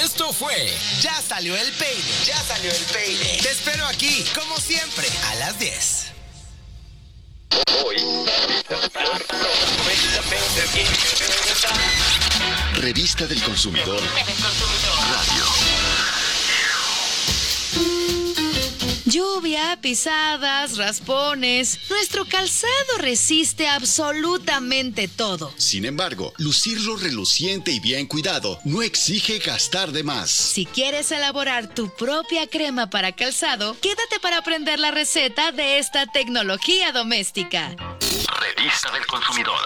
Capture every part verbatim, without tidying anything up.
Esto fue Ya Salió el Peine. Ya Salió el Peine. Te espero aquí, como siempre, a las diez. Hoy. Revista del Consumidor. Radio. Lluvia, pisadas, raspones. Nuestro calzado resiste absolutamente todo. Sin embargo, lucirlo reluciente y bien cuidado no exige gastar de más. Si quieres elaborar tu propia crema para calzado, quédate para aprender la receta de esta tecnología doméstica. Revista del Consumidor.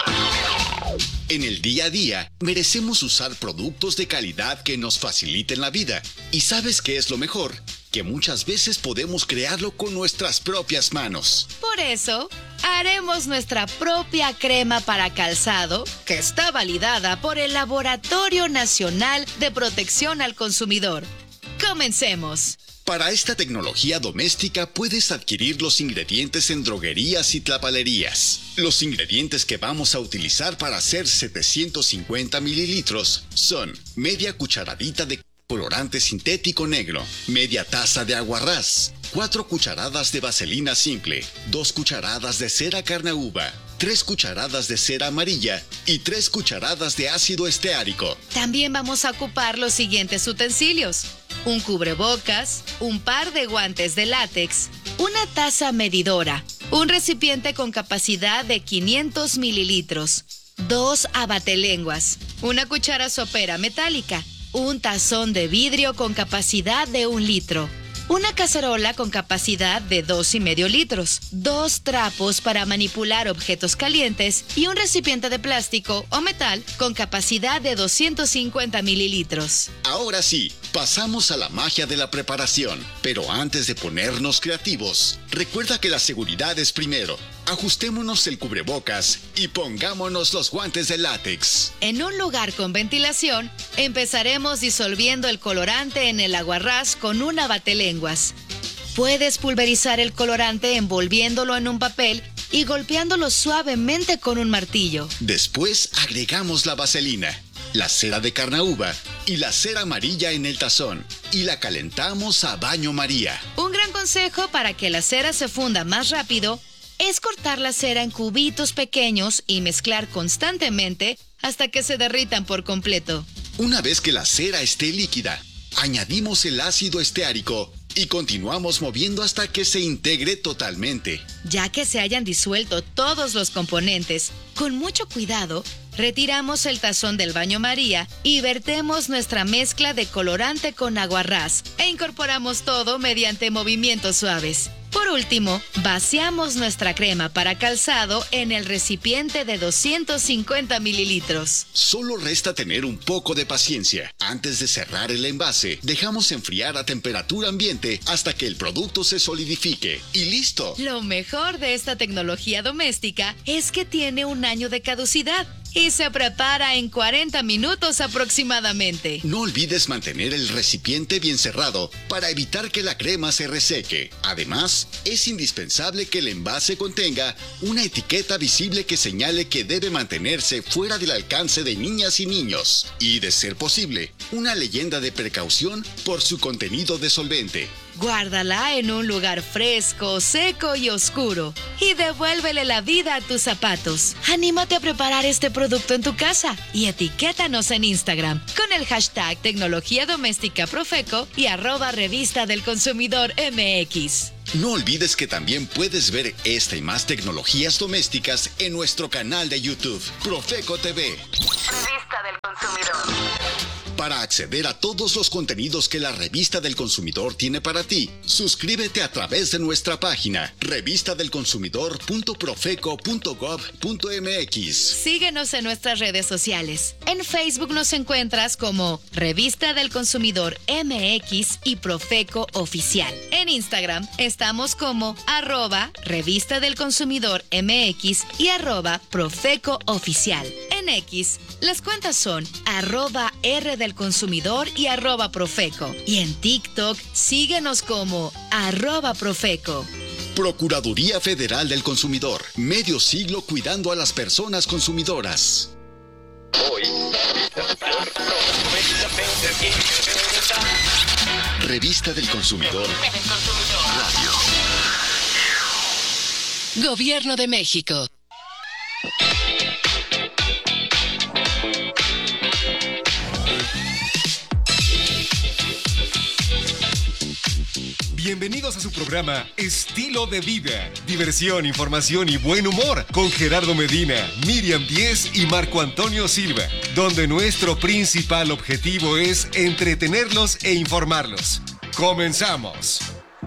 En el día a día, merecemos usar productos de calidad que nos faciliten la vida. ¿Y sabes qué es lo mejor? Que muchas veces podemos crearlo con nuestras propias manos. Por eso, haremos nuestra propia crema para calzado, que está validada por el Laboratorio Nacional de Protección al Consumidor. ¡Comencemos! Para esta tecnología doméstica puedes adquirir los ingredientes en droguerías y tlapalerías. Los ingredientes que vamos a utilizar para hacer setecientos cincuenta mililitros son media cucharadita de colorante sintético negro, media taza de aguarrás, cuatro cucharadas de vaselina simple, dos cucharadas de cera carnauba, tres cucharadas de cera amarilla y tres cucharadas de ácido esteárico. También vamos a ocupar los siguientes utensilios: un cubrebocas, un par de guantes de látex, una taza medidora, un recipiente con capacidad de quinientos mililitros, dos abatelenguas, una cuchara sopera metálica, un tazón de vidrio con capacidad de un litro, una cacerola con capacidad de dos y medio litros, dos trapos para manipular objetos calientes y un recipiente de plástico o metal con capacidad de doscientos cincuenta mililitros. Ahora sí, pasamos a la magia de la preparación. Pero antes de ponernos creativos, recuerda que la seguridad es primero. Ajustémonos el cubrebocas y pongámonos los guantes de látex. En un lugar con ventilación, empezaremos disolviendo el colorante en el aguarrás con una batelenguas. Puedes pulverizar el colorante envolviéndolo en un papel y golpeándolo suavemente con un martillo. Después agregamos la vaselina, la cera de carnauba y la cera amarilla en el tazón y la calentamos a baño María. Un gran consejo para que la cera se funda más rápido es cortar la cera en cubitos pequeños y mezclar constantemente hasta que se derritan por completo. Una vez que la cera esté líquida, añadimos el ácido esteárico y continuamos moviendo hasta que se integre totalmente. Ya que se hayan disuelto todos los componentes, con mucho cuidado, retiramos el tazón del baño María y vertemos nuestra mezcla de colorante con aguarrás e incorporamos todo mediante movimientos suaves. Por último, vaciamos nuestra crema para calzado en el recipiente de doscientos cincuenta mililitros. Solo resta tener un poco de paciencia. Antes de cerrar el envase, dejamos enfriar a temperatura ambiente hasta que el producto se solidifique. ¡Y listo! Lo mejor de esta tecnología doméstica es que tiene un año de caducidad y se prepara en cuarenta minutos aproximadamente. No olvides mantener el recipiente bien cerrado para evitar que la crema se reseque. Además, es indispensable que el envase contenga una etiqueta visible que señale que debe mantenerse fuera del alcance de niñas y niños. Y, de ser posible, una leyenda de precaución por su contenido de solvente. Guárdala en un lugar fresco, seco y oscuro y devuélvele la vida a tus zapatos. Anímate a preparar este producto en tu casa y etiquétanos en Instagram con el hashtag Tecnología Doméstica Profeco y arroba Revista del Consumidor M X. No olvides que también puedes ver esta y más tecnologías domésticas en nuestro canal de YouTube, Profeco T V. Revista del Consumidor. Para acceder a todos los contenidos que la Revista del Consumidor tiene para ti, suscríbete a través de nuestra página revista del consumidor punto profeco punto gob punto mx. Síguenos en nuestras redes sociales. En Facebook nos encuentras como Revista del Consumidor M X y Profeco Oficial. En Instagram estamos como arroba Revista del Consumidor M X y arroba Profeco Oficial. En X, las cuentas son arroba R del Consumidor y arroba Profeco. Y en TikTok, síguenos como arroba Profeco. Procuraduría Federal del Consumidor. Medio siglo cuidando a las personas consumidoras. Hoy. Revista del Consumidor. Radio. Gobierno de México. Bienvenidos a su programa Estilo de Vida. Diversión, información y buen humor con Gerardo Medina, Miriam Díez y Marco Antonio Silva, donde nuestro principal objetivo es entretenerlos e informarlos. ¡Comenzamos!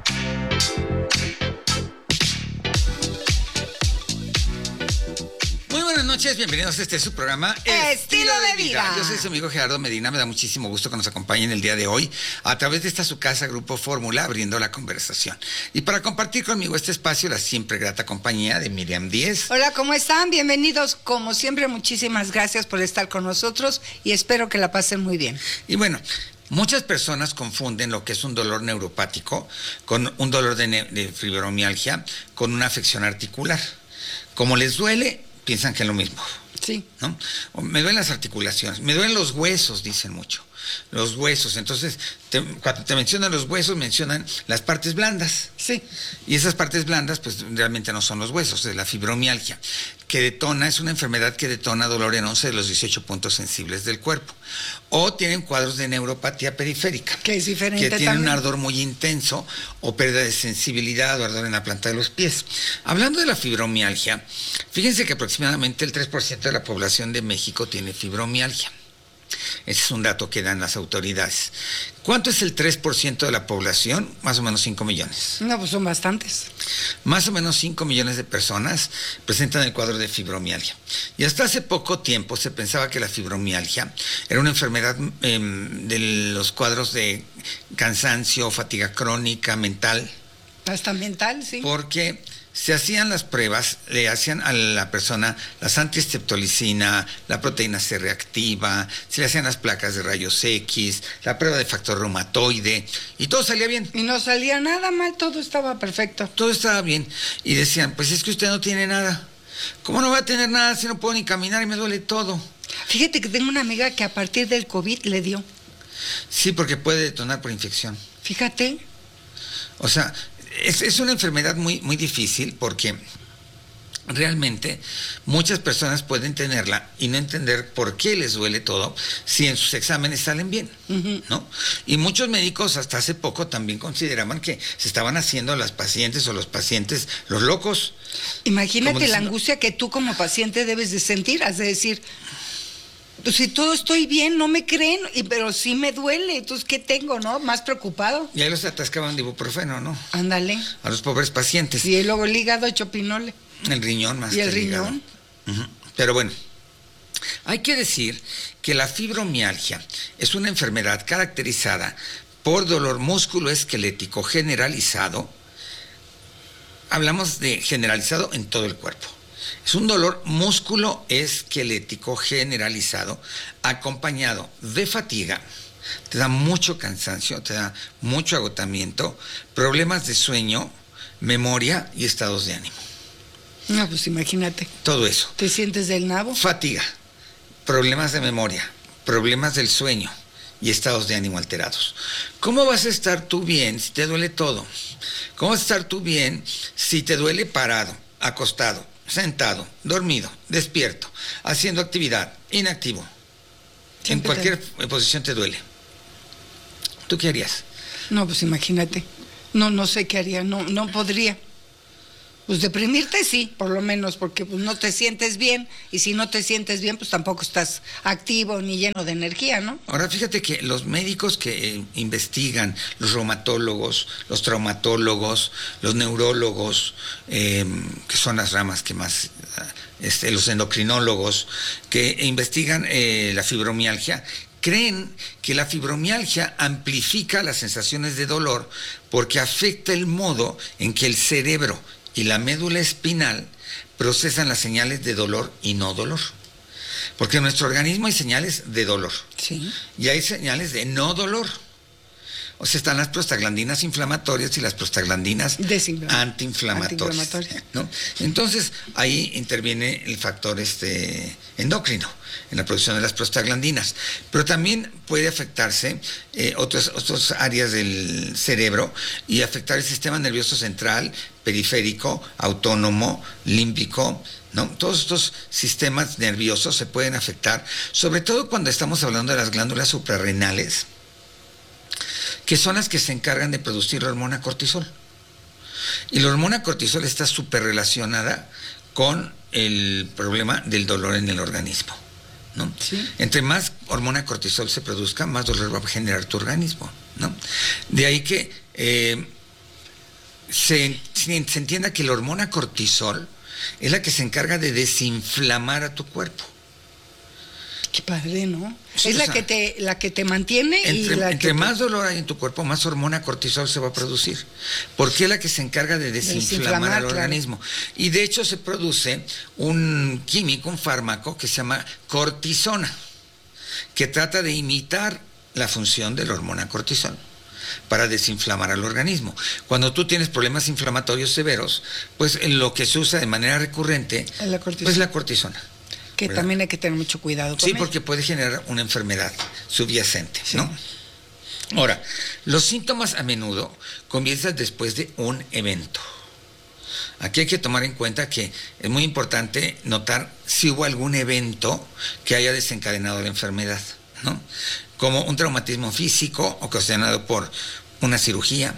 Buenas noches, bienvenidos a este su programa Estilo, Estilo de, de vida. vida. Yo soy su amigo Gerardo Medina, me da muchísimo gusto que nos acompañen el día de hoy a través de esta su casa Grupo Fórmula, abriendo la conversación. Y para compartir conmigo este espacio, la siempre grata compañía de Miriam Díez. Hola, ¿cómo están? Bienvenidos. Como siempre, muchísimas gracias por estar con nosotros y espero que la pasen muy bien. Y bueno, muchas personas confunden lo que es un dolor neuropático con un dolor de, ne- de fibromialgia con una afección articular. Como les duele, piensan que es lo mismo. Sí. ¿No? Me duelen las articulaciones, me duelen los huesos, dicen mucho. Los huesos. Entonces, te, cuando te mencionan los huesos, mencionan las partes blandas. Sí. Y esas partes blandas, pues realmente no son los huesos, es la fibromialgia, que detona, es una enfermedad que detona dolor en once de los dieciocho puntos sensibles del cuerpo. O tienen cuadros de neuropatía periférica. Que es diferente Que tienen también. un ardor muy intenso, o pérdida de sensibilidad, o ardor en la planta de los pies. Hablando de la fibromialgia, fíjense que aproximadamente el tres por ciento de la población de México tiene fibromialgia. Ese es un dato que dan las autoridades. ¿Cuánto es el tres por ciento de la población? Más o menos cinco millones. No, pues son bastantes. Más o menos cinco millones de personas presentan el cuadro de fibromialgia. Y hasta hace poco tiempo se pensaba que la fibromialgia era una enfermedad eh, de los cuadros de cansancio, fatiga crónica, mental. Hasta mental, sí. Porque se hacían las pruebas, le hacían a la persona las antistreptolicina, la proteína C reactiva, se le hacían las placas de rayos X, la prueba de factor reumatoide, y todo salía bien. Y no salía nada mal, todo estaba perfecto. Todo estaba bien. Y decían, pues es que usted no tiene nada. ¿Cómo no va a tener nada si no puedo ni caminar y me duele todo? Fíjate que tengo una amiga que a partir del COVID le dio. Sí, porque puede detonar por infección. Fíjate. O sea, es, es una enfermedad muy, muy difícil porque realmente muchas personas pueden tenerla y no entender por qué les duele todo si en sus exámenes salen bien, uh-huh. ¿no? Y muchos médicos hasta hace poco también consideraban que se estaban haciendo las pacientes o los pacientes los locos. Imagínate la diciendo, angustia que tú como paciente debes de sentir, has de decir, pues si todo estoy bien, no me creen, y, pero sí me duele, entonces ¿qué tengo, no? Más preocupado. Y ahí los atascaban de ibuprofeno, ¿no? Ándale. A los pobres pacientes. Y luego el hígado hecho pinole. El riñón más ¿Y que el el riñón? Uh-huh. Pero bueno, hay que decir que la fibromialgia es una enfermedad caracterizada por dolor musculoesquelético generalizado. Hablamos de generalizado en todo el cuerpo. Es un dolor musculoesquelético generalizado acompañado de fatiga. Te da mucho cansancio, te da mucho agotamiento, problemas de sueño, memoria y estados de ánimo. No, pues imagínate. Todo eso. ¿Te sientes del nabo? Fatiga, problemas de memoria, problemas del sueño y estados de ánimo alterados. ¿Cómo vas a estar tú bien si te duele todo? ¿Cómo vas a estar tú bien si te duele parado, acostado, sentado, dormido, despierto, haciendo actividad, inactivo? Siempre en cualquier te... posición te duele. ¿Tú qué harías? No, pues imagínate. No, no sé qué haría, no, no podría. Pues deprimirte sí, por lo menos, porque pues no te sientes bien, y si no te sientes bien, pues tampoco estás activo ni lleno de energía, ¿no? Ahora fíjate que los médicos que eh, investigan, los reumatólogos, los traumatólogos, los neurólogos, eh, que son las ramas que más, este, los endocrinólogos, que investigan eh, la fibromialgia, creen que la fibromialgia amplifica las sensaciones de dolor porque afecta el modo en que el cerebro y la médula espinal procesan las señales de dolor y no dolor. Porque en nuestro organismo hay señales de dolor. Sí. Y hay señales de no dolor. O sea, están las prostaglandinas inflamatorias y las prostaglandinas antiinflamatorias, antiinflamatorias, ¿no? Entonces, ahí interviene el factor este, endocrino en la producción de las prostaglandinas. Pero también puede afectarse eh, otras, otras áreas del cerebro y afectar el sistema nervioso central, periférico, autónomo, límbico, ¿no? Todos estos sistemas nerviosos se pueden afectar, sobre todo cuando estamos hablando de las glándulas suprarrenales, que son las que se encargan de producir la hormona cortisol. Y la hormona cortisol está súper relacionada con el problema del dolor en el organismo, ¿no? Sí. Entre más hormona cortisol se produzca, más dolor va a generar tu organismo, ¿no? De ahí que eh, se, se entienda que la hormona cortisol es la que se encarga de desinflamar a tu cuerpo. Qué padre, ¿no? Sí, es la, sea, que te, la que te mantiene entre, y la entre que más te... dolor hay en tu cuerpo, más hormona cortisol se va a producir. Porque es la que se encarga de desinflamar, desinflamar al claro. organismo. Y de hecho se produce un químico, un fármaco que se llama cortisona, que trata de imitar la función de la hormona cortisol para desinflamar al organismo. Cuando tú tienes problemas inflamatorios severos, pues lo que se usa de manera recurrente es la cortisona. Pues la cortisona. Que ¿verdad? También hay que tener mucho cuidado con Sí, él. porque puede generar una enfermedad subyacente, sí. ¿no? Ahora, los síntomas a menudo comienzan después de un evento. Aquí hay que tomar en cuenta que es muy importante notar si hubo algún evento que haya desencadenado la enfermedad, ¿no? Como un traumatismo físico ocasionado por una cirugía,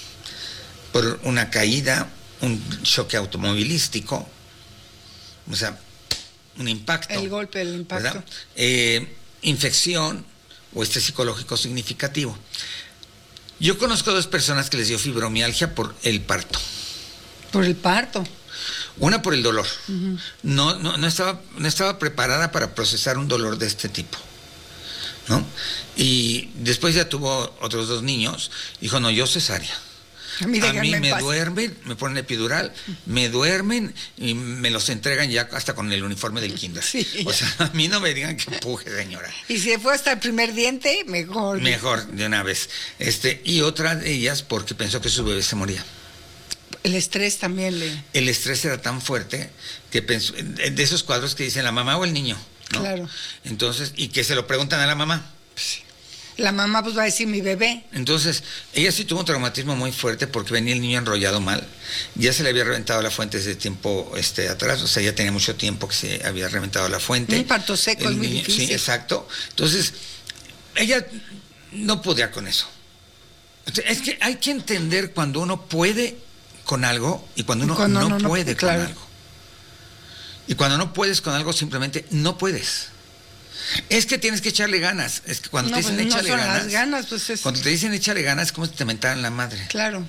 por una caída, un choque automovilístico, o sea, un impacto. El golpe, el impacto. Eh, infección o estrés psicológico significativo. Yo conozco dos personas que les dio fibromialgia por el parto. Por el parto. Una por el dolor. Uh-huh. No, no, no, estaba, no estaba preparada para procesar un dolor de este tipo, ¿no? Y después ya tuvo otros dos niños. Dijo, no, yo cesárea. A mí, a mí me duermen, me ponen epidural, me duermen y me los entregan ya hasta con el uniforme del kinder. Sí, o sea, a mí no me digan que empuje, señora. Y si fue hasta el primer diente, mejor. Mejor, de una vez. Este, y otra de ellas porque pensó que su bebé se moría. El estrés también le... El estrés era tan fuerte que pensó, de esos cuadros que dicen la mamá o el niño, ¿no? Claro. Entonces, y que se lo preguntan a la mamá. Sí. La mamá pues va a decir mi bebé. Entonces, ella sí tuvo un traumatismo muy fuerte porque venía el niño enrollado mal. Ya se le había reventado la fuente desde tiempo este, atrás, o sea, ya tenía mucho tiempo que se había reventado la fuente. Un parto seco es muy niño, difícil. Sí, exacto. Entonces, ella no podía con eso. Es que hay que entender cuando uno puede con algo y cuando uno cuando no, no, no puede no, claro. con algo. Y cuando no puedes con algo, simplemente no puedes. Es que tienes que echarle ganas. Es que cuando no, te dicen pues échale no son ganas, las ganas pues es... cuando te dicen échale ganas, es como si te mentaran la madre. Claro.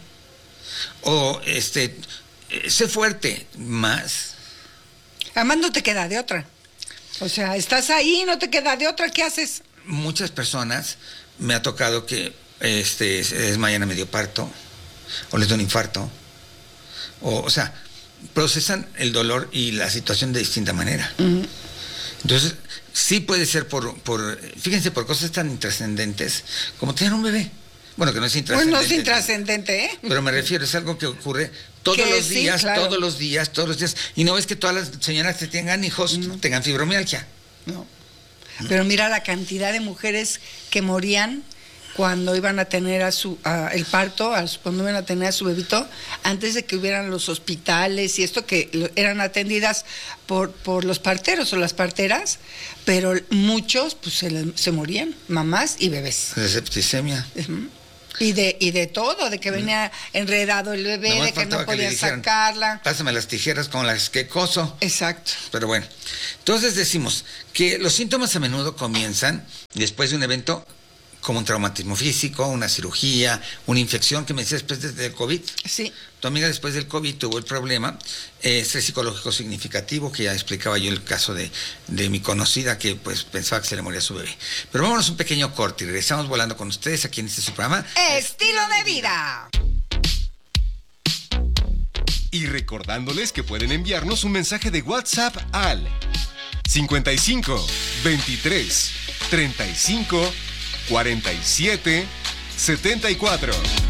O este, eh, sé fuerte, más. Además no te queda de otra. O sea, estás ahí, no te queda de otra, ¿qué haces? Muchas personas me ha tocado que este, se desmayan a medio parto, o les da un infarto, o, o sea, procesan el dolor y la situación de distinta manera. Uh-huh. Entonces, sí puede ser por, por, fíjense, por cosas tan intrascendentes como tener un bebé. Bueno, que no es intrascendente. Bueno, no es intrascendente, ¿eh? Pero me refiero, es algo que ocurre todos que los días, sí, claro. todos los días, todos los días. Y no ves que todas las señoras que tengan hijos no. tengan fibromialgia. No. no. Pero mira la cantidad de mujeres que morían cuando iban a tener a su a el parto, a su, cuando iban a tener a su bebito, antes de que hubieran los hospitales y esto, que eran atendidas por por los parteros o las parteras, pero muchos pues se, se morían, mamás y bebés. De septicemia. Uh-huh. Y de y de todo, de que venía enredado el bebé, de que no podían que dijeran, sacarla. Pásame las tijeras con las que coso. Exacto. Pero bueno, entonces decimos que los síntomas a menudo comienzan después de un evento como un traumatismo físico, una cirugía, una infección, que me decías después del COVID. Sí. Tu amiga después del COVID tuvo el problema, eh, estrés psicológico significativo, que ya explicaba yo el caso de, de mi conocida, que pues pensaba que se le moría su bebé. Pero vámonos un pequeño corte y regresamos volando con ustedes aquí en este su programa. Estilo de vida. Y recordándoles que pueden enviarnos un mensaje de WhatsApp al cincuenta y cinco, veintitrés, treinta y cinco, cuarenta y siete, setenta y cuatro.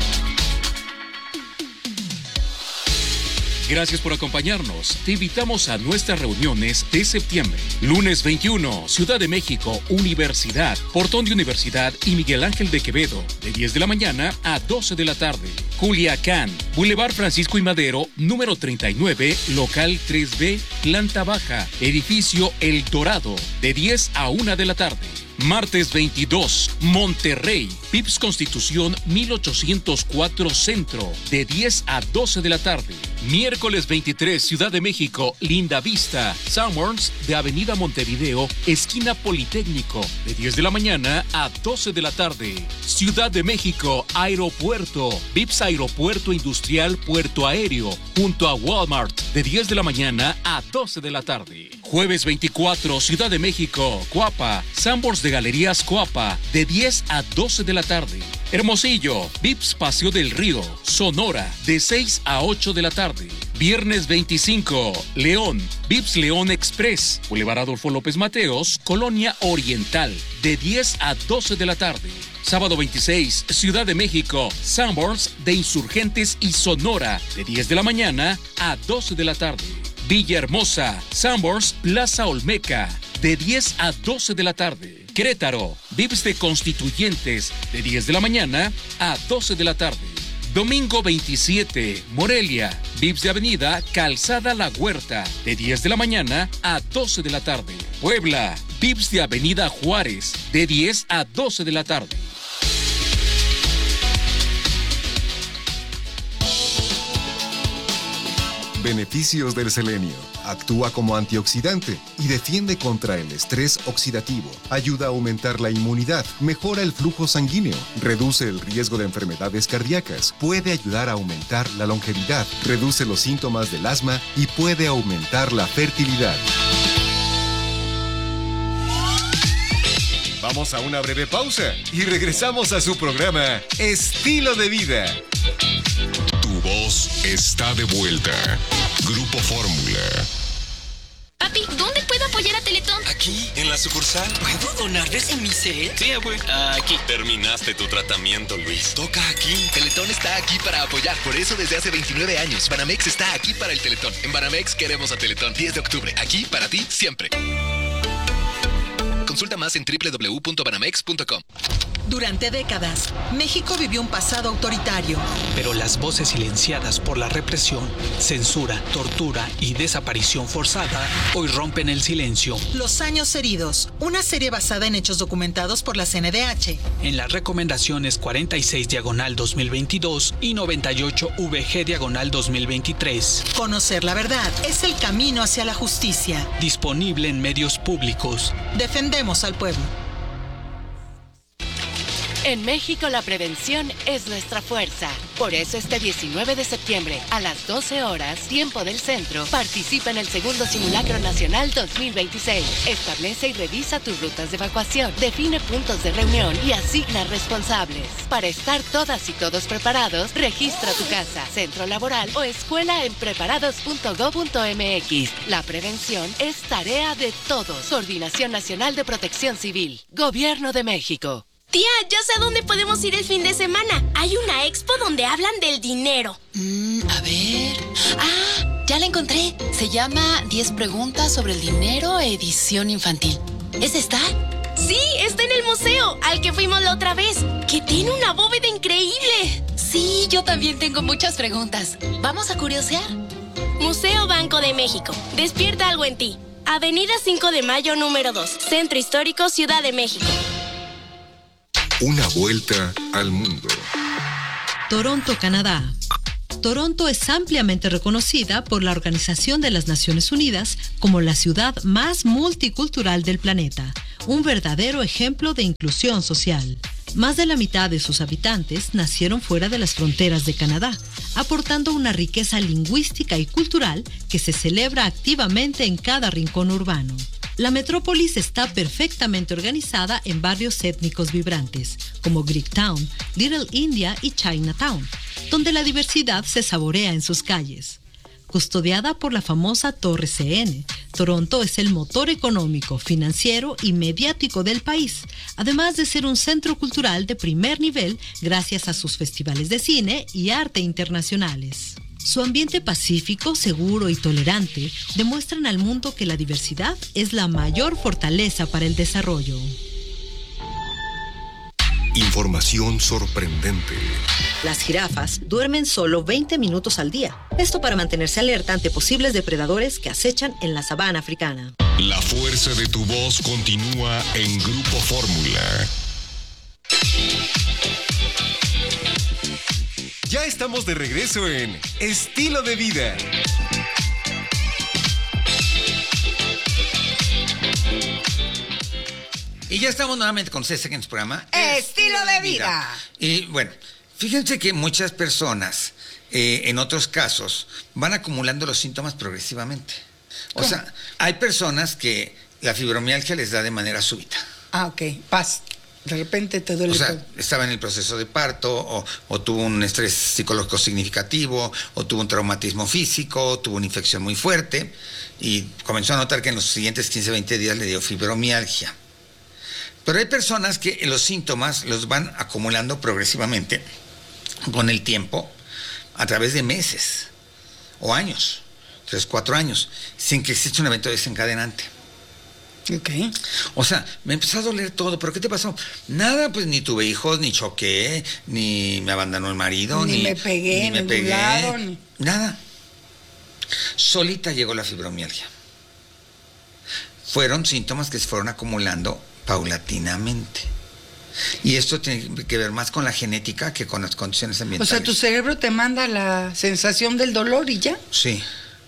Gracias por acompañarnos. Te invitamos a nuestras reuniones de septiembre. Lunes veintiuno, Ciudad de México, Universidad, Portón de Universidad y Miguel Ángel de Quevedo, de diez de la mañana a doce de la tarde. Culiacán, Boulevard Francisco y Madero, número treinta y nueve, local tres B, planta baja, edificio El Dorado, de diez a una de la tarde. Martes veintidós, Monterrey, Vips Constitución mil ochocientos cuatro Centro, de diez a doce de la tarde. Miércoles veintitrés, Ciudad de México, Linda Vista, Summers, de Avenida Montevideo, esquina Politécnico, de diez de la mañana a doce de la tarde. Ciudad de México, Aeropuerto, Vips Aeropuerto Industrial Puerto Aéreo, junto a Walmart, de diez de la mañana a doce de la tarde. Jueves veinticuatro, Ciudad de México, Coapa, Sambors de Galerías Coapa, de diez a doce de la tarde. Hermosillo, Vips Paseo del Río, Sonora, de seis a ocho de la tarde. Viernes veinticinco, León, Vips León Express, Boulevard Adolfo López Mateos, Colonia Oriental, de diez a doce de la tarde. Sábado veintiséis, Ciudad de México, Sanborns de Insurgentes y Sonora, de diez de la mañana a doce de la tarde. Villahermosa, Sanborns Plaza Olmeca, de diez a doce de la tarde. Querétaro, Vips de Constituyentes, de diez de la mañana a doce de la tarde. Domingo veintisiete, Morelia, Vips de Avenida Calzada La Huerta, de diez de la mañana a doce de la tarde. Puebla, Vips de Avenida Juárez, de diez a doce de la tarde. Beneficios del selenio. Actúa como antioxidante y defiende contra el estrés oxidativo. Ayuda a aumentar la inmunidad, mejora el flujo sanguíneo, reduce el riesgo de enfermedades cardíacas, puede ayudar a aumentar la longevidad, reduce los síntomas del asma y puede aumentar la fertilidad. Vamos a una breve pausa y regresamos a su programa Estilo de Vida. Tu voz está de vuelta. Grupo Fórmula. Papi, ¿dónde puedo apoyar a Teletón? Aquí, en la sucursal. ¿Puedo donar desde mi cel? Sí, abue. Aquí. Terminaste tu tratamiento, Luis. Toca aquí. Teletón está aquí para apoyar. Por eso desde hace veintinueve años, Banamex está aquí para el Teletón. En Banamex queremos a Teletón. diez de octubre. Aquí para ti siempre. Consulta más en doble u doble u doble u punto banamex punto com. Durante décadas, México vivió un pasado autoritario. Pero las voces silenciadas por la represión, censura, tortura y desaparición forzada hoy rompen el silencio. Los años heridos, una serie basada en hechos documentados por la C N D H. En las recomendaciones cuarenta y seis diagonal dos mil veintidós y noventa y ocho V G diagonal dos mil veintitrés. Conocer la verdad es el camino hacia la justicia. Disponible en medios públicos. Defendemos al pueblo. En México la prevención es nuestra fuerza. Por eso este diecinueve de septiembre a las doce horas, tiempo del centro, participa en el segundo Simulacro Nacional dos mil veintiséis. Establece y revisa tus rutas de evacuación, define puntos de reunión y asigna responsables. Para estar todas y todos preparados, registra tu casa, centro laboral o escuela en preparados punto gob punto mx. La prevención es tarea de todos. Coordinación Nacional de Protección Civil. Gobierno de México. Tía, ya sé a dónde podemos ir el fin de semana. Hay una expo donde hablan del dinero. Mm, a ver... Ah, ya la encontré. Se llama diez preguntas sobre el dinero, edición infantil. ¿Es esta? Sí, está en el museo, al que fuimos la otra vez, que tiene una bóveda increíble. Sí, yo también tengo muchas preguntas. ¿Vamos a curiosear? Museo Banco de México. Despierta algo en ti. Avenida cinco de mayo, número dos. Centro Histórico, Ciudad de México. Una vuelta al mundo. Toronto, Canadá. Toronto es ampliamente reconocida por la Organización de las Naciones Unidas como la ciudad más multicultural del planeta, un verdadero ejemplo de inclusión social. Más de la mitad de sus habitantes nacieron fuera de las fronteras de Canadá, aportando una riqueza lingüística y cultural que se celebra activamente en cada rincón urbano. La metrópolis está perfectamente organizada en barrios étnicos vibrantes, como Greektown, Little India y Chinatown, donde la diversidad se saborea en sus calles. custodiada por la famosa Torre C N. Toronto es el motor económico, financiero y mediático del país, además de ser un centro cultural de primer nivel gracias a sus festivales de cine y arte internacionales. Su ambiente pacífico, seguro y tolerante demuestran al mundo que la diversidad es la mayor fortaleza para el desarrollo. Información sorprendente. Las jirafas duermen solo veinte minutos al día. Esto para mantenerse alerta ante posibles depredadores que acechan en la sabana africana. La fuerza de tu voz continúa en Grupo Fórmula. Ya estamos de regreso en Estilo de Vida. Y ya estamos nuevamente con ustedes en el programa Estilo de Vida. Y bueno, fíjense que muchas personas, eh, en otros casos, van acumulando los síntomas progresivamente. O ¿Cómo? sea, hay personas que la fibromialgia les da de manera súbita. Ah, ok. Paz. De repente te duele O sea, todo. estaba en el proceso de parto, o, o tuvo un estrés psicológico significativo, o tuvo un traumatismo físico, o tuvo una infección muy fuerte, y comenzó a notar que en los siguientes quince, veinte días le dio fibromialgia. Pero hay personas que los síntomas los van acumulando progresivamente con el tiempo, a través de meses o años, tres, cuatro años, sin que exista un evento desencadenante. Ok. O sea, me empezó a doler todo, ¿pero qué te pasó? Nada, pues ni tuve hijos, ni choqué, ni me abandonó el marido, Ni ni, me pegué ni me en pegué, ningún lado, ni- nada. Solita llegó la fibromialgia. Fueron síntomas que se fueron acumulando paulatinamente. Y esto tiene que ver más con la genética que con las condiciones O ambientales. sea, tu cerebro te manda la sensación del dolor y ya. Sí.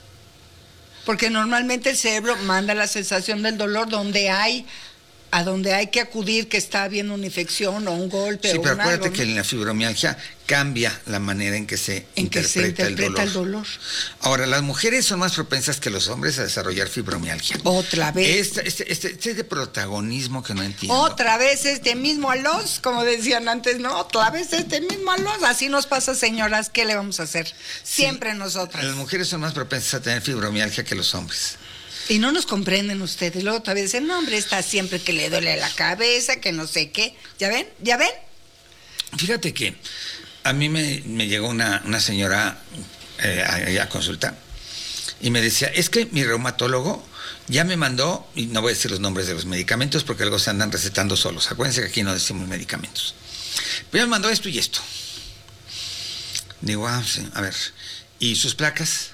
Porque normalmente el cerebro manda la sensación del dolor donde hay, a donde hay que acudir, que está habiendo una infección o un golpe Sí, o pero un acuérdate algo, que ¿no? en la fibromialgia cambia la manera en que se En que se interpreta, interpreta el, el dolor. dolor. Ahora, las mujeres son más propensas que los hombres a desarrollar fibromialgia. Otra vez. Este, este, este, este de protagonismo que no entiendo. Otra vez este mismo alos, como decían antes, ¿no? Otra vez este mismo alos. Así nos pasa, señoras. ¿Qué le vamos a hacer? Siempre nosotras. Las mujeres son más propensas a tener fibromialgia que los hombres. Y no nos comprenden ustedes. Luego todavía dicen, no, hombre, está siempre que le duele la cabeza, que no sé qué. ¿Ya ven? ¿Ya ven? Fíjate que a mí me, me llegó una, una señora eh, a, a consulta y me decía, es que mi reumatólogo ya me mandó, y no voy a decir los nombres de los medicamentos porque luego se andan recetando solos. Acuérdense que aquí no decimos medicamentos. Pero ya me mandó esto y esto. Digo, ah, sí, a ver. ¿Y sus placas?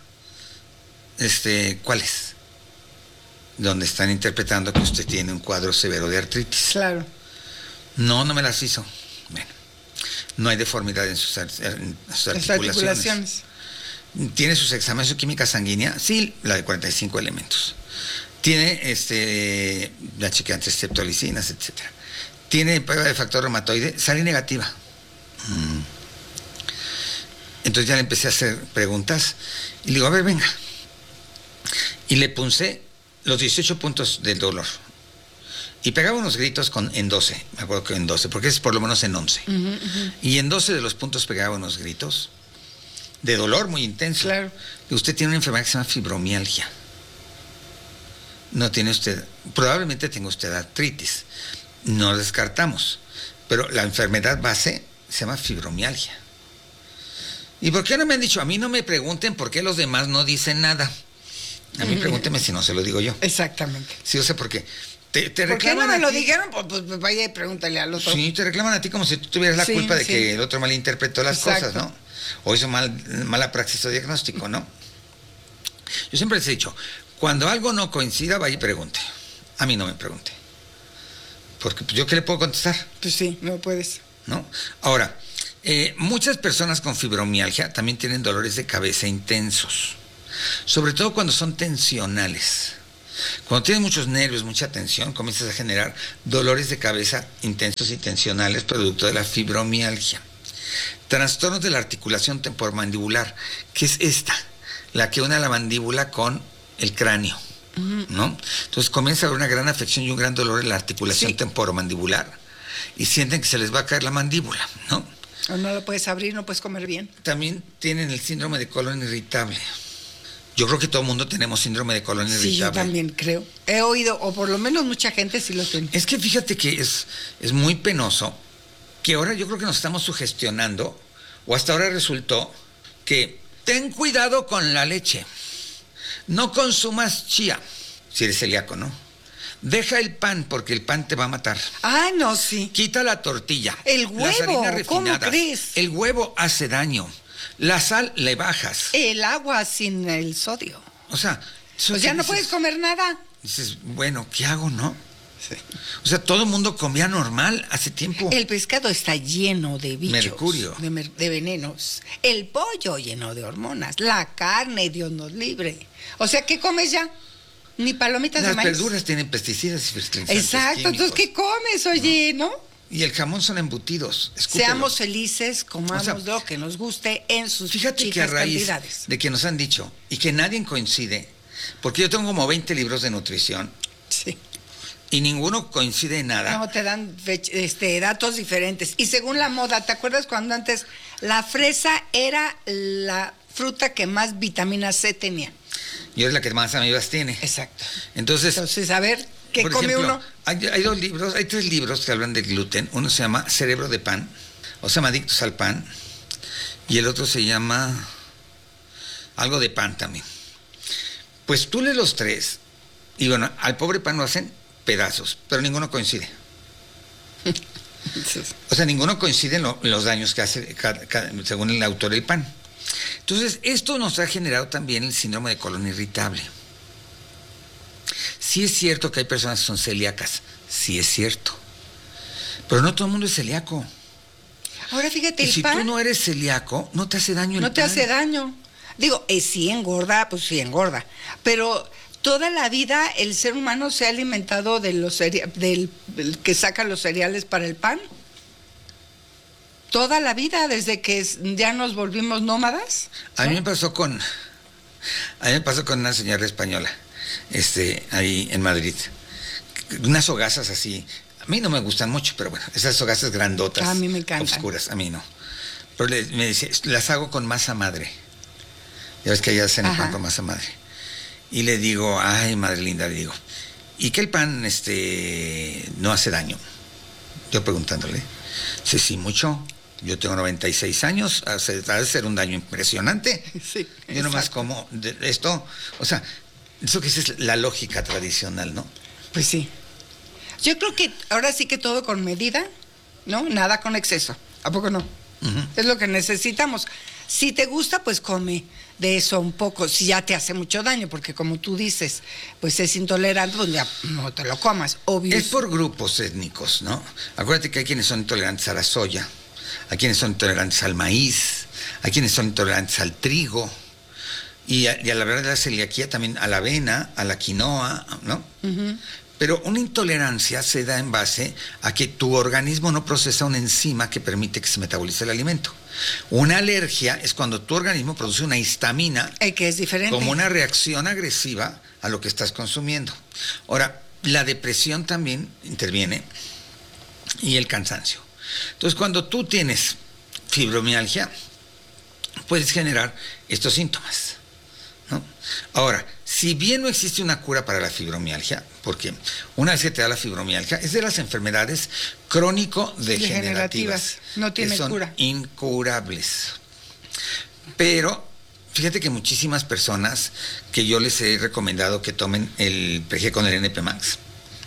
Este, ¿cuáles? Donde están interpretando que usted tiene un cuadro severo de artritis. Claro. No, no me las hizo. Bueno, no hay deformidad en sus, ar- en sus Las articulaciones. articulaciones. ¿Tiene sus exámenes de química sanguínea? Sí, la de cuarenta y cinco elementos. Tiene este, la chequea antistreptolicinas, etcétera. Tiene prueba de factor reumatoide, sale negativa. Mm. Entonces ya le empecé a hacer preguntas y le digo, a ver, venga. Y le puse los dieciocho puntos del dolor. Y pegaba unos gritos con, en doce, me acuerdo que en doce, porque es por lo menos en once. Uh -huh, uh -huh. Y en doce de los puntos pegaba unos gritos de dolor muy intenso. Claro. Y usted tiene una enfermedad que se llama fibromialgia. No tiene usted, probablemente tenga usted artritis. No lo descartamos. Pero la enfermedad base se llama fibromialgia. ¿Y por qué no me han dicho? A mí no me pregunten por qué los demás no dicen nada. A mí pregúnteme si no se lo digo yo. Exactamente. Sí, o sea, porque te, te ¿Por qué reclaman no me a lo ti? dijeron? Pues, pues vaya y pregúntale al otro. Sí, te reclaman a ti como si tú tuvieras la Sí, culpa de sí. que el otro malinterpretó las Exacto. cosas, ¿no? O hizo mal, mala praxis o diagnóstico, ¿no? Yo siempre les he dicho, cuando algo no coincida, vaya y pregunte. A mí no me pregunte. Porque pues, ¿yo qué le puedo contestar? Pues sí, no puedes. ¿No? Ahora, eh, muchas personas con fibromialgia también tienen dolores de cabeza intensos. Sobre todo cuando son tensionales. Cuando tienes muchos nervios, mucha tensión, comienzas a generar dolores de cabeza intensos y tensionales producto de la fibromialgia. Trastornos de la articulación temporomandibular, que es esta, la que une a la mandíbula con el cráneo, ¿no? Entonces comienza a haber una gran afección y un gran dolor en la articulación Sí. temporomandibular y sienten que se les va a caer la mandíbula, ¿no? O no lo puedes abrir, no puedes comer bien. También tienen el síndrome de colon irritable. Yo creo que todo el mundo tenemos síndrome de colon irritable. Sí, yo también creo. He oído, o por lo menos mucha gente sí lo tiene. Es que fíjate que es, es muy penoso que ahora yo creo que nos estamos sugestionando, o hasta ahora resultó que ten cuidado con la leche. No consumas chía, si eres celíaco, ¿no? Deja el pan, porque el pan te va a matar. Ah, no, sí. Quita la tortilla. El huevo, las harinas refinadas. ¿cómo crees? El huevo hace daño. La sal le bajas. El agua sin el sodio. O sea... Pues ya no dices, puedes comer nada. Dices, bueno, ¿qué hago, no? Sí. O sea, todo el mundo comía normal hace tiempo. El pescado está lleno de bichos. Mercurio. De, mer- de venenos. El pollo lleno de hormonas. La carne, Dios nos libre. O sea, ¿qué comes ya? Ni palomitas Las de maíz. Las verduras tienen pesticidas y fertilizantes. Exacto, químicos. Entonces, ¿qué comes, oye, no? no? Y el jamón son embutidos. Escúpelo. Seamos felices, comamos o sea, lo que nos guste en sus fíjate chicas que a raíz cantidades. De que nos han dicho y que nadie coincide, porque yo tengo como veinte libros de nutrición. Sí. Y ninguno coincide en nada. No, te dan este, datos diferentes. Y según la moda, ¿te acuerdas cuando antes la fresa era la fruta que más vitamina C tenía? Y es la que más amigas tiene. Exacto. Entonces, Entonces a ver, ¿qué por come ejemplo, uno? Hay, hay dos libros, hay tres libros que hablan del gluten. Uno se llama Cerebro de Pan, o se llama Adictos al Pan, y el otro se llama algo de pan también. Pues tú lees los tres, y bueno, al pobre pan lo hacen pedazos, pero ninguno coincide. O sea, ninguno coincide en, lo, en los daños que hace, cada, cada, según el autor, el pan. Entonces, esto nos ha generado también el síndrome de colon irritable. Sí es cierto que hay personas que son celíacas, sí es cierto, pero no todo el mundo es celíaco. Ahora fíjate, y el si pan, tú no eres celíaco, no te hace daño el no te pan. hace daño. Digo, eh, sí engorda, pues sí engorda, pero toda la vida el ser humano se ha alimentado de los cereales, del, del que saca los cereales para el pan. Toda la vida, desde que ya nos volvimos nómadas. A mí me pasó con, a mí me pasó con una señora española, este, ahí en Madrid, unas hogazas así. A mí no me gustan mucho, pero bueno, esas hogazas grandotas, a mí me encantan. Oscuras, a mí no. Pero le, me dice, las hago con masa madre. Ya ves que allá hacen el pan con masa madre. Y le digo, ay, madre linda, le digo, ¿y que el pan este no hace daño? Yo preguntándole, sí, sí, mucho. Yo tengo noventa y seis años, hace, hace ser un daño impresionante. Sí, yo nomás como de esto, o sea, eso que es la lógica tradicional, ¿no? Pues sí. Yo creo que ahora sí que todo con medida, ¿no? Nada con exceso. ¿A poco no? Uh-huh. Es lo que necesitamos. Si te gusta, pues come de eso un poco, si ya te hace mucho daño, porque como tú dices, pues es intolerante, pues ya no te lo comas, obvio. Es por grupos étnicos, ¿no? Acuérdate que hay quienes son intolerantes a la soya, hay quienes son intolerantes al maíz, hay quienes son intolerantes al trigo, y a, y a la verdad de la celiaquía también a la avena, a la quinoa, ¿no? Uh-huh. Pero una intolerancia se da en base a que tu organismo no procesa una enzima que permite que se metabolice el alimento. Una alergia es cuando tu organismo produce una histamina, el que es diferente, como una reacción agresiva a lo que estás consumiendo. Ahora, la depresión también interviene y el cansancio. Entonces, cuando tú tienes fibromialgia, puedes generar estos síntomas, ¿no? Ahora, si bien no existe una cura para la fibromialgia, porque una vez que te da la fibromialgia, es de las enfermedades crónico-degenerativas, no tiene que son cura, incurables. Pero fíjate que muchísimas personas que yo les he recomendado que tomen el P G con el N P Max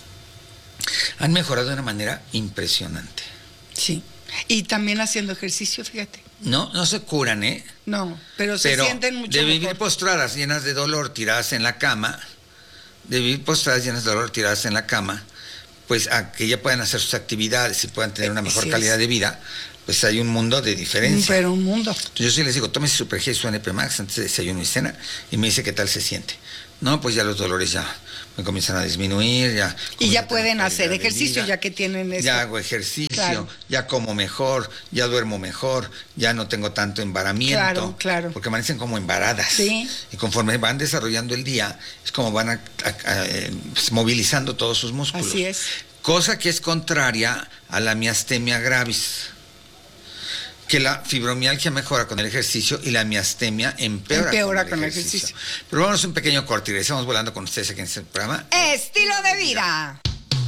han mejorado de una manera impresionante. Sí, y también haciendo ejercicio, fíjate. No, no se curan, ¿eh? No, pero se pero sienten mucho de vivir mejor. Postradas llenas de dolor, tiradas en la cama, de vivir postradas llenas de dolor, tiradas en la cama, pues a que ya puedan hacer sus actividades y puedan tener una mejor sí calidad es. de vida, pues hay un mundo de diferencia. Pero un mundo. Yo sí les digo, tómese su P G y su N P Max antes de desayuno y cena, y me dice qué tal se siente. No, pues ya los dolores ya me comienzan a disminuir, ya... Y ya pueden hacer ejercicio, ya que tienen eso. Ya hago ejercicio, claro. Ya como mejor, ya duermo mejor, ya no tengo tanto embaramiento. Claro, claro. Porque amanecen como embaradas. Sí. Y conforme van desarrollando el día, es como van a, a, a, pues, movilizando todos sus músculos. Así es. Cosa que es contraria a la miastenia gravis, que la fibromialgia mejora con el ejercicio y la miastemia empeora, empeora con, el, con el ejercicio. ejercicio. Pero vamos a un pequeño corte y regresamos volando con ustedes aquí en este programa. Estilo de vida.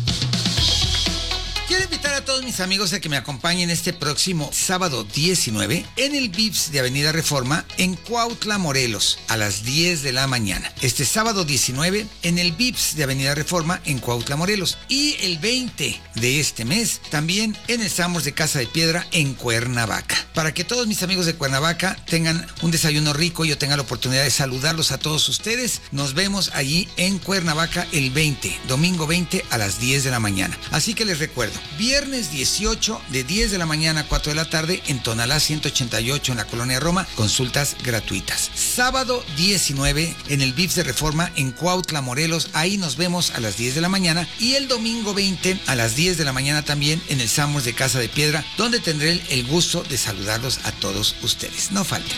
Quiero invitar a todos mis amigos a que me acompañen este próximo sábado diecinueve en el Vips de Avenida Reforma en Cuautla, Morelos, a las diez de la mañana. Este sábado diecinueve en el Vips de Avenida Reforma en Cuautla, Morelos. Y el veinte de este mes también en el Samos de Casa de Piedra en Cuernavaca. Para que todos mis amigos de Cuernavaca tengan un desayuno rico y yo tenga la oportunidad de saludarlos a todos ustedes, nos vemos allí en Cuernavaca el veinte, domingo veinte a las diez de la mañana. Así que les recuerdo, viernes dieciocho de diez de la mañana a cuatro de la tarde en Tonalá ciento ochenta y ocho en la Colonia Roma, consultas gratuitas. Sábado diecinueve en el Vips de Reforma en Cuautla, Morelos, ahí nos vemos a las diez de la mañana, y el domingo veinte a las diez de la mañana también en el Samos de Casa de Piedra, donde tendré el gusto de saludarlos a todos ustedes. No falten.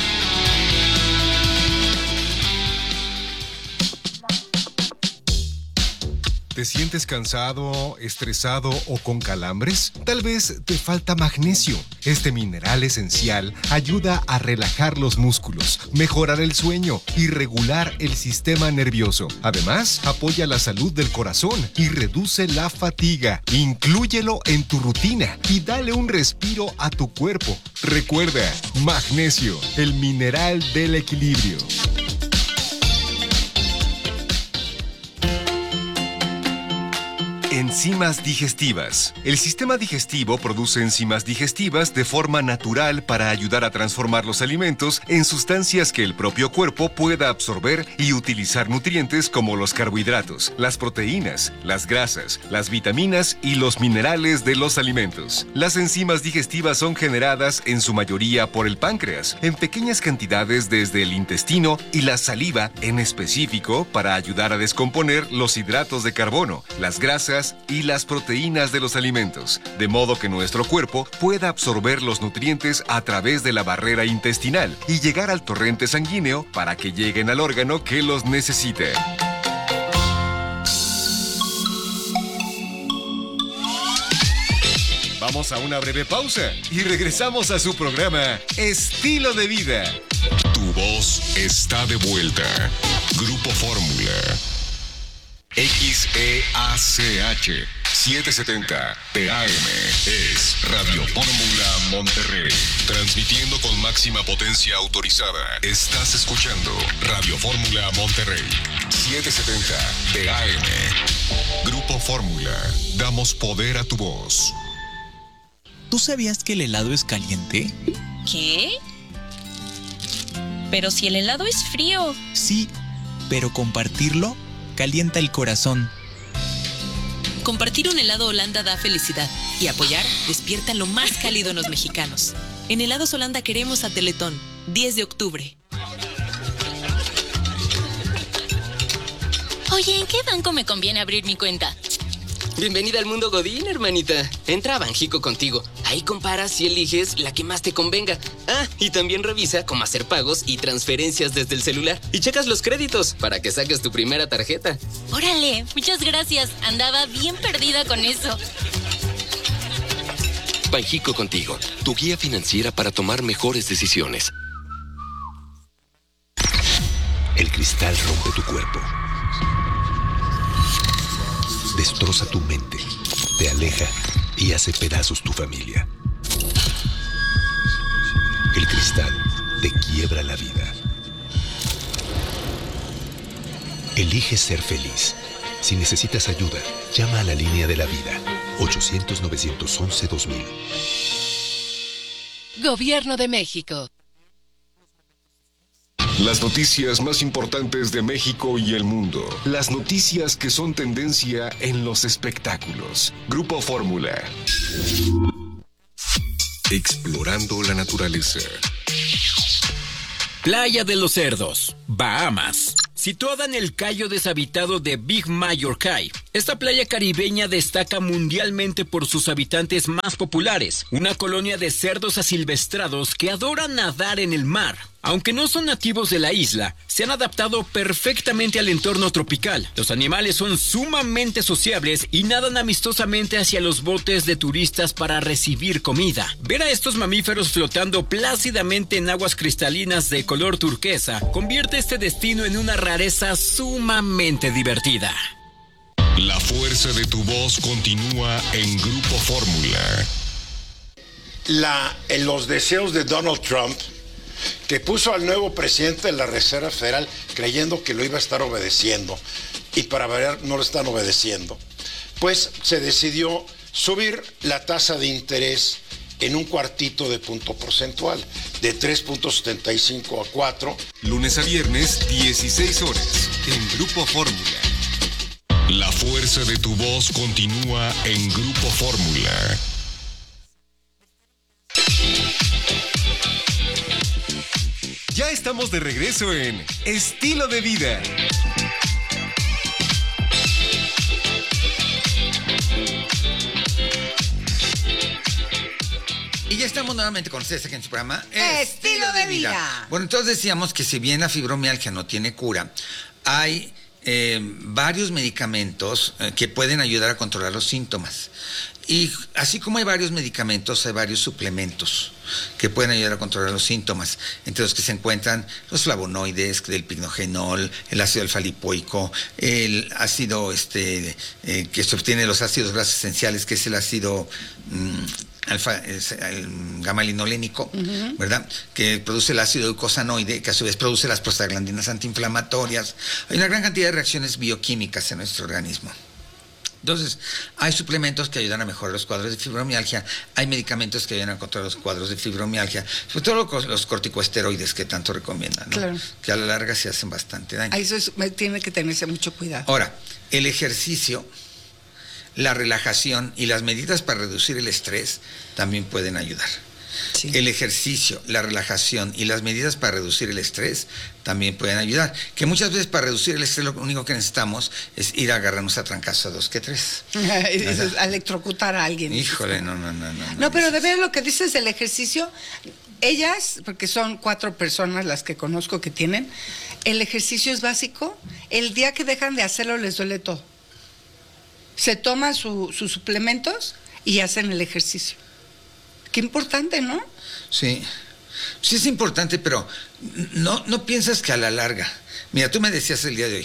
¿Te sientes cansado, estresado o con calambres? Tal vez te falta magnesio. Este mineral esencial ayuda a relajar los músculos, mejorar el sueño y regular el sistema nervioso. Además, apoya la salud del corazón y reduce la fatiga. Inclúyelo en tu rutina y dale un respiro a tu cuerpo. Recuerda, magnesio, el mineral del equilibrio. Enzimas digestivas. El sistema digestivo produce enzimas digestivas de forma natural para ayudar a transformar los alimentos en sustancias que el propio cuerpo pueda absorber y utilizar nutrientes como los carbohidratos, las proteínas, las grasas, las vitaminas y los minerales de los alimentos. Las enzimas digestivas son generadas en su mayoría por el páncreas, en pequeñas cantidades desde el intestino y la saliva en específico para ayudar a descomponer los hidratos de carbono, las grasas y las proteínas de los alimentos, de modo que nuestro cuerpo pueda absorber los nutrientes a través de la barrera intestinal y llegar al torrente sanguíneo para que lleguen al órgano que los necesita. Vamos a una breve pausa y regresamos a su programa Estilo de Vida. Tu voz está de vuelta. Grupo Fórmula. X E A C H setecientos setenta T A M es Radio Fórmula Monterrey. Transmitiendo con máxima potencia autorizada. Estás escuchando Radio Fórmula Monterrey. setecientos setenta T A M. Grupo Fórmula. Damos poder a tu voz. ¿Tú sabías que el helado es caliente? ¿Qué? Pero si el helado es frío. Sí, pero compartirlo calienta el corazón. Compartir un helado Holanda da felicidad y apoyar despierta lo más cálido en los mexicanos. En Helados Holanda queremos a Teletón, diez de octubre. Oye, ¿en qué banco me conviene abrir mi cuenta? Bienvenida al mundo Godín, hermanita. Entra a Banjico Contigo. Ahí comparas y eliges la que más te convenga. Ah, y también revisa cómo hacer pagos y transferencias desde el celular. Y checas los créditos para que saques tu primera tarjeta. Órale, muchas gracias. Andaba bien perdida con eso. Banjico Contigo, tu guía financiera para tomar mejores decisiones. El cristal rompe tu cuerpo. Destroza tu mente, te aleja y hace pedazos tu familia. El cristal te quiebra la vida. Elige ser feliz. Si necesitas ayuda, llama a la línea de la vida. ochocientos, novecientos once, dos mil. Gobierno de México. Las noticias más importantes de México y el mundo. Las noticias que son tendencia en los espectáculos. Grupo Fórmula. Explorando la naturaleza. Playa de los Cerdos, Bahamas. Situada en el cayo deshabitado de Big Major Cay, Esta playa caribeña destaca mundialmente por sus habitantes más populares, una colonia de cerdos asilvestrados que adoran nadar en el mar. Aunque no son nativos de la isla, se han adaptado perfectamente al entorno tropical. Los animales son sumamente sociables y nadan amistosamente hacia los botes de turistas para recibir comida. Ver a estos mamíferos flotando plácidamente en aguas cristalinas de color turquesa convierte este destino en una rareza sumamente divertida. La fuerza de tu voz continúa en Grupo Fórmula. La, en los deseos de Donald Trump, que puso al nuevo presidente de la Reserva Federal creyendo que lo iba a estar obedeciendo, y para variar no lo están obedeciendo, pues se decidió subir la tasa de interés en un cuartito de punto porcentual, de tres punto setenta y cinco a cuatro. Lunes a viernes, dieciséis horas, en Grupo Fórmula. La fuerza de tu voz continúa en Grupo Fórmula. Ya estamos de regreso en Estilo de Vida. Y ya estamos nuevamente con ustedes aquí en su programa Estilo de Vida. Bueno, entonces decíamos que si bien la fibromialgia no tiene cura, hay eh, varios medicamentos eh, que pueden ayudar a controlar los síntomas. Y así como hay varios medicamentos, hay varios suplementos que pueden ayudar a controlar los síntomas, entre los que se encuentran los flavonoides, del pignogenol, el ácido alfa-lipoico, el ácido este, eh, que se obtiene de los ácidos grasos esenciales, que es el ácido mmm, alfa, es el gamma-linolénico, uh-huh. ¿verdad? Que produce el ácido eicosanoide, que a su vez produce las prostaglandinas antiinflamatorias. Hay una gran cantidad de reacciones bioquímicas en nuestro organismo. Entonces, hay suplementos que ayudan a mejorar los cuadros de fibromialgia, hay medicamentos que ayudan a controlar los cuadros de fibromialgia, sobre todo los corticosteroides que tanto recomiendan, ¿no? Claro. Que a la larga se hacen bastante daño. A eso es, tiene que tenerse mucho cuidado. Ahora, el ejercicio, la relajación y las medidas para reducir el estrés también pueden ayudar. Sí. El ejercicio, la relajación y las medidas para reducir el estrés también pueden ayudar. Que muchas veces para reducir el estrés lo único que necesitamos es ir a agarrarnos a trancazos a dos que tres. Electrocutar a alguien. Híjole, no, no, no. No, no, no pero de ver lo que dices del ejercicio, ellas, porque son cuatro personas las que conozco que tienen, el ejercicio es básico. El día que dejan de hacerlo les duele todo. Se toman su, sus suplementos y hacen el ejercicio. Qué importante, ¿no? Sí, sí es importante, pero no, no piensas que a la larga. Mira, tú me decías el día de hoy,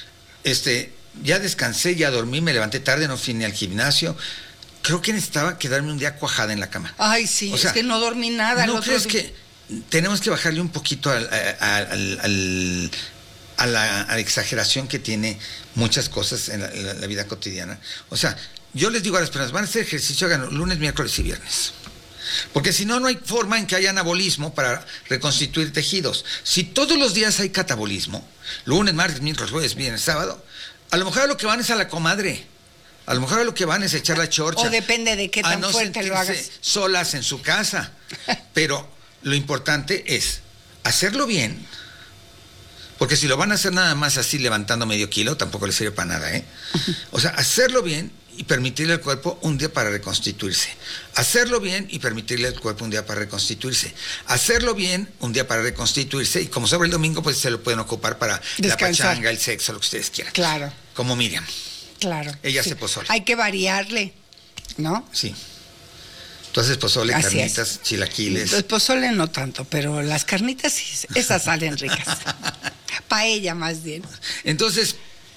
este, ya descansé, ya dormí, me levanté tarde, no fui ni al gimnasio. Creo que necesitaba quedarme un día cuajada en la cama. Ay, sí, o sea, es que no dormí nada. ¿No crees que tenemos que bajarle un poquito al, al, al, a, la, a la exageración que tiene muchas cosas en la, en la, la vida cotidiana? O sea, yo les digo a las personas, van a hacer ejercicio, hagan lunes, miércoles y viernes. Porque si no, no hay forma en que haya anabolismo para reconstituir tejidos. Si todos los días hay catabolismo, lunes, martes, miércoles, jueves, viernes, sábado, a lo mejor a lo que van es a la comadre. A lo mejor a lo que van es echar la chorcha. O depende de qué tan no fuerte lo hagas. Solas en su casa. Pero lo importante es hacerlo bien. Porque si lo van a hacer nada más así levantando medio kilo, tampoco les sirve para nada, ¿eh? O sea, hacerlo bien y permitirle al cuerpo un día para reconstituirse. Hacerlo bien y permitirle al cuerpo un día para reconstituirse. Hacerlo bien un día para reconstituirse. Y como sobre el domingo, pues se lo pueden ocupar para descansar, la pachanga, el sexo, lo que ustedes quieran. Claro. Como Miriam. Claro. Ella sí. hace pozole. Hay que variarle, ¿no? Sí. Tú haces pozole, Así carnitas, es. chilaquiles. El pozole no tanto, pero las carnitas sí, esas salen ricas. Paella más bien. Entonces,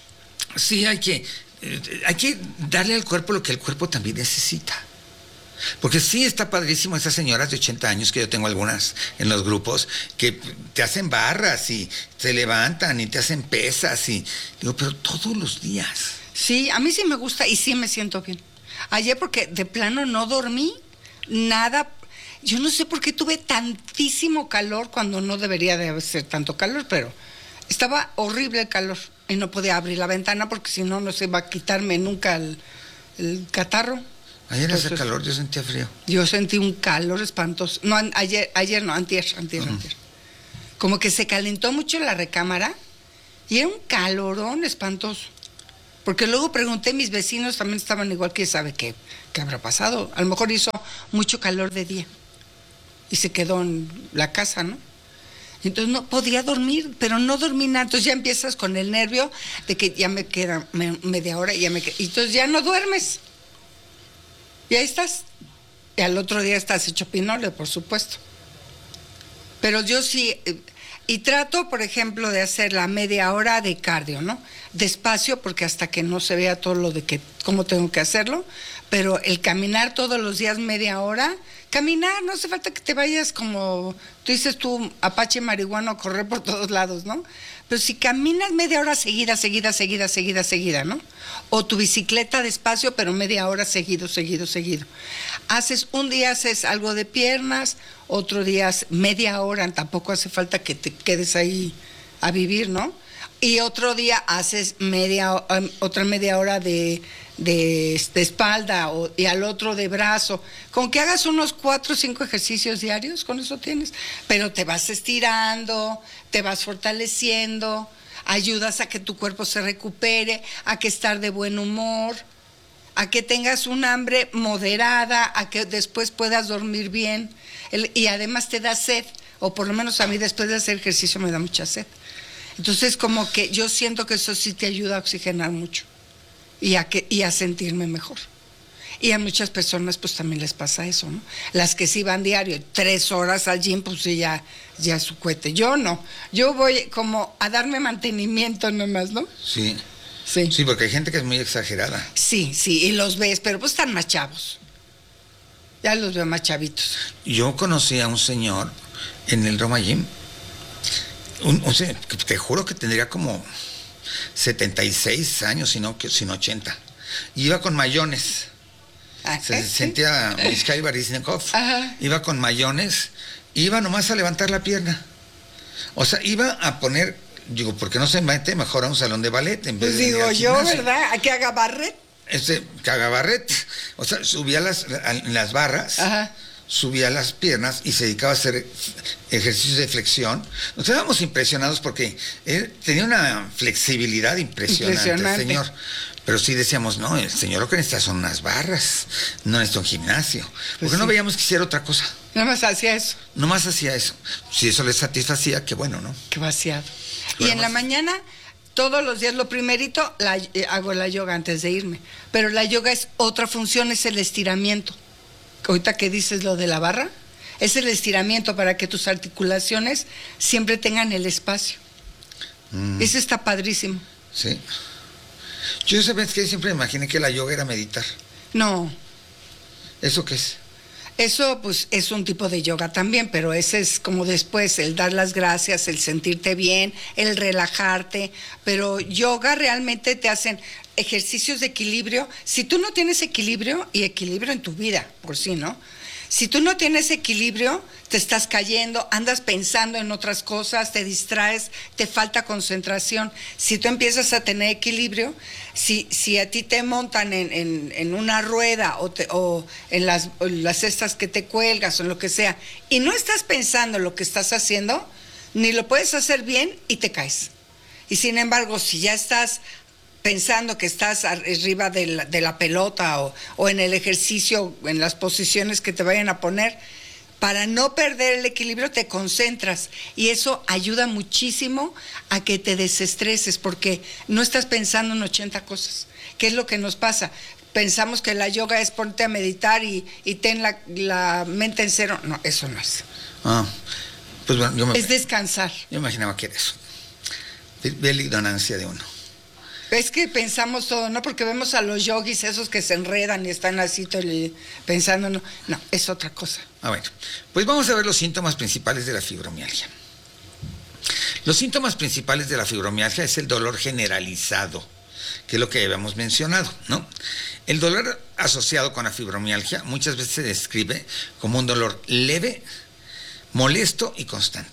sí hay que, eh, hay que darle al cuerpo lo que el cuerpo también necesita. Porque sí está padrísimo esas señoras de ochenta años, que yo tengo algunas en los grupos, que te hacen barras y te levantan y te hacen pesas y digo, pero todos los días. Sí, a mí sí me gusta y sí me siento bien. Ayer porque de plano no dormí nada. Yo no sé por qué tuve tantísimo calor cuando no debería de ser tanto calor, pero estaba horrible el calor y no podía abrir la ventana porque si no, no se va a quitarme nunca el, el catarro. Ayer hace calor, yo sentía frío. Yo sentí un calor espantoso. No, ayer, ayer no, antier, antier, uh-huh. antier. Como que se calentó mucho la recámara y era un calorón espantoso. Porque luego pregunté, mis vecinos también estaban igual, que sabe qué, qué habrá pasado. A lo mejor hizo mucho calor de día y se quedó en la casa, ¿no? Entonces no podía dormir, pero no dormí nada. Entonces ya empiezas con el nervio de que ya me queda me, media hora y ya me queda. Y entonces ya no duermes. Y ahí estás. Y al otro día estás hecho pinole, por supuesto. Pero yo sí, y trato, por ejemplo, de hacer la media hora de cardio, ¿no? Despacio, porque hasta que no se vea todo lo de que cómo tengo que hacerlo, pero el caminar todos los días media hora, caminar, no hace falta que te vayas como, tú dices tú, apache marihuano, a correr por todos lados, ¿no? Pero si caminas media hora seguida, seguida, seguida, seguida, seguida, ¿no? O tu bicicleta despacio, pero media hora seguido, seguido, seguido. Haces, un día haces algo de piernas, otro día media hora, tampoco hace falta que te quedes ahí a vivir, ¿no? Y otro día haces media, otra media hora de, de, de espalda o, y al otro de brazo. Con que hagas unos cuatro o cinco ejercicios diarios, con eso tienes. Pero te vas estirando, te vas fortaleciendo, ayudas a que tu cuerpo se recupere, a que estar de buen humor, a que tengas un hambre moderada, a que después puedas dormir bien. El, y además te da sed, o por lo menos a mí después de hacer ejercicio me da mucha sed. Entonces, como que yo siento que eso sí te ayuda a oxigenar mucho y a, que, y a sentirme mejor. Y a muchas personas pues también les pasa eso, ¿no? Las que sí van diario, tres horas al gym, pues sí, ya, ya su cohete. Yo no, yo voy como a darme mantenimiento nomás, ¿no? Sí. Sí. Sí, porque hay gente que es muy exagerada. Sí, sí, y los ves, pero pues están más chavos. Ya los veo más chavitos. Yo conocí a un señor en el Roma Gym. Un, o sea, te juro que tendría como setenta y seis años, si no, si no ochenta. Iba con mayones. ¿Ah, Se sí? sentía Mikhail Baryshnikov. Iba con mayones. Iba nomás a levantar la pierna. O sea, iba a poner, digo, ¿por qué no se mete mejor a un salón de ballet en vez Pues de ir digo al yo, gimnasio? ¿verdad? ¿A que haga barret? Este, que haga barret. O sea, subía las, las barras. Ajá. Subía las piernas y se dedicaba a hacer ejercicios de flexión. Nos quedábamos impresionados porque él tenía una flexibilidad impresionante, Impresionante. el señor. Pero sí decíamos, no, el señor lo que necesita son unas barras, no necesita un gimnasio. Porque Pues no sí. veíamos que hiciera otra cosa. Nada más hacía eso. Nomás hacía eso. Si eso le satisfacía, qué bueno, ¿no? Qué vaciado. Y Bueno, en la más- mañana, todos los días, lo primerito, la, eh, hago la yoga antes de irme. Pero la yoga es otra función, es el estiramiento. Ahorita que dices lo de la barra, es el estiramiento para que tus articulaciones siempre tengan el espacio. Mm, Eso está padrísimo. sí. Yo, ¿sabes qué? Siempre me imaginé que la yoga era meditar. No, ¿Eso qué es? eso pues es un tipo de yoga también, pero ese es como después, el dar las gracias, el sentirte bien, el relajarte. Pero yoga realmente te hacen ejercicios de equilibrio. Si tú no tienes equilibrio, y equilibrio en tu vida, por sí, ¿no? Si tú no tienes equilibrio, te estás cayendo, andas pensando en otras cosas, te distraes, te falta concentración. Si tú empiezas a tener equilibrio, si, si a ti te montan en, en, en una rueda o, te, o en las, o las cestas que te cuelgas o en lo que sea, y no estás pensando en lo que estás haciendo, ni lo puedes hacer bien y te caes. Y sin embargo, si ya estás pensando que estás arriba de la, de la pelota o, o en el ejercicio, en las posiciones que te vayan a poner, para no perder el equilibrio te concentras y eso ayuda muchísimo a que te desestreses porque no estás pensando en ochenta cosas. ¿Qué es lo que nos pasa? Pensamos que la yoga es ponte a meditar y, y ten la, la mente en cero. No, eso no es. Ah, pues bueno, yo me, Es descansar. yo imaginaba que era eso. Ve, ve la ignorancia de uno. Es que pensamos todo, ¿no? Porque vemos a los yogis, esos que se enredan y están así todo el- pensando, no, no, es otra cosa. Ah, bueno. Pues vamos a ver los síntomas principales de la fibromialgia. Los síntomas principales de la fibromialgia es el dolor generalizado, que es lo que habíamos mencionado, ¿no? El dolor asociado con la fibromialgia muchas veces se describe como un dolor leve, molesto y constante.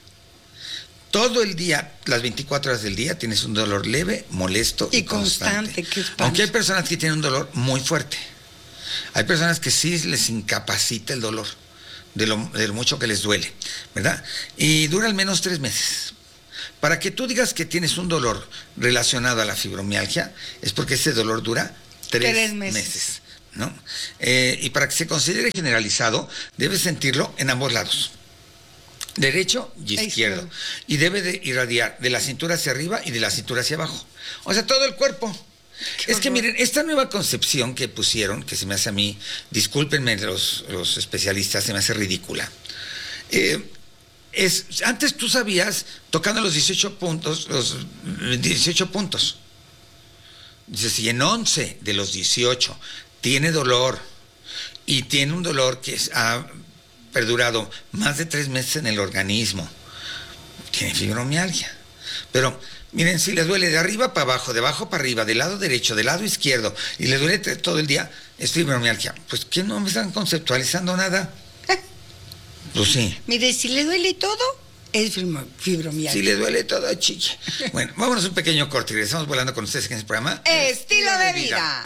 Todo el día, las veinticuatro horas del día, tienes un dolor leve, molesto y, Y constante, qué espanto. Aunque hay personas que tienen un dolor muy fuerte. Hay personas que sí les incapacita el dolor, de lo, de lo mucho que les duele, ¿verdad? Y dura al menos tres meses. Para que tú digas que tienes un dolor relacionado a la fibromialgia, es porque ese dolor dura tres, tres meses. meses, ¿no? Eh, y para que se considere generalizado, debes sentirlo en ambos lados, derecho y izquierdo. Y debe de irradiar de la cintura hacia arriba y de la cintura hacia abajo. O sea, todo el cuerpo. Qué es horror. Que miren, esta nueva concepción que pusieron, que se me hace a mí, discúlpenme los, los especialistas, se me hace ridícula. Eh, es, antes tú sabías, tocando los dieciocho puntos, los dieciocho puntos. Dices, si en once de los dieciocho tiene dolor, y tiene un dolor que es, ha perdurado más de tres meses en el organismo, tiene fibromialgia. Pero miren, si le duele de arriba para abajo, de abajo para arriba, del lado derecho, del lado izquierdo, y le duele todo el día, es fibromialgia. Pues ¿qué no me están conceptualizando nada? Pues sí. Mire, si le duele todo, es fibromialgia. Si le duele todo, chique. Bueno, vámonos un pequeño corte y regresamos volando con ustedes en este programa. Estilo de vida.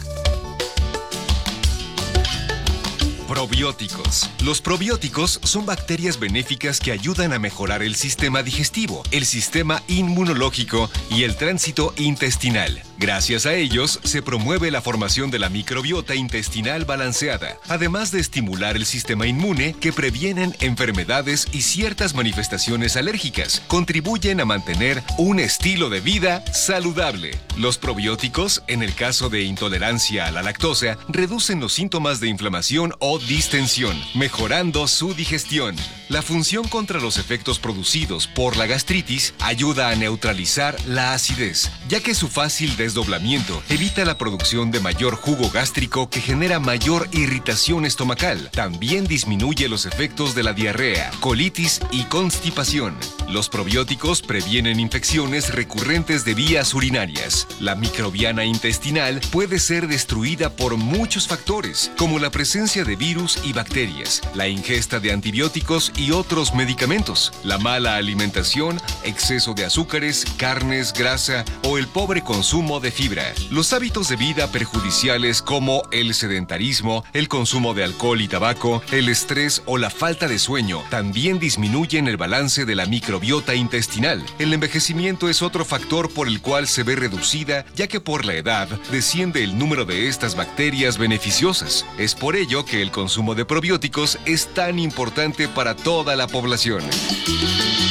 Probióticos. Los probióticos son bacterias benéficas que ayudan a mejorar el sistema digestivo, el sistema inmunológico y el tránsito intestinal. Gracias a ellos, se promueve la formación de la microbiota intestinal balanceada, además de estimular el sistema inmune que previenen enfermedades y ciertas manifestaciones alérgicas. Contribuyen a mantener un estilo de vida saludable. Los probióticos, en el caso de intolerancia a la lactosa, reducen los síntomas de inflamación o distensión, mejorando su digestión. La función contra los efectos producidos por la gastritis ayuda a neutralizar la acidez, ya que su fácil desdoblamiento evita la producción de mayor jugo gástrico que genera mayor irritación estomacal. También disminuye los efectos de la diarrea, colitis y constipación. Los probióticos previenen infecciones recurrentes de vías urinarias. La microbiana intestinal puede ser destruida por muchos factores, como la presencia de virus y bacterias, la ingesta de antibióticos y otros medicamentos, la mala alimentación, exceso de azúcares, carnes, grasa o el pobre consumo de fibra. Los hábitos de vida perjudiciales como el sedentarismo, el consumo de alcohol y tabaco, el estrés o la falta de sueño también disminuyen el balance de la microbiota intestinal. El envejecimiento es otro factor por el cual se ve reducida, ya que por la edad desciende el número de estas bacterias beneficiosas. Es por ello que el consumo de probióticos es tan importante para toda la población.